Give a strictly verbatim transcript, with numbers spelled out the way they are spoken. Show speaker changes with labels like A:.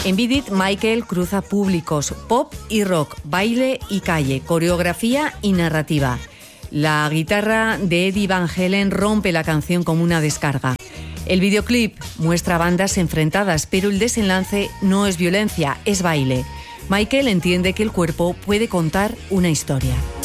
A: En Vidit, Michael cruza públicos, pop y rock, baile y calle, coreografía y narrativa. La guitarra de Eddie Van Halen rompe la canción como una descarga. El videoclip muestra bandas enfrentadas, pero el desenlace no es violencia, es baile. Michael entiende que el cuerpo puede contar una historia.